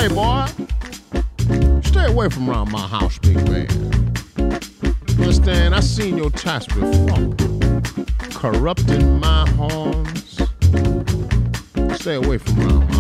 Hey, boy, stay away from around my house, big man. Understand? I seen your tats before. Corrupting my horns. Stay away from around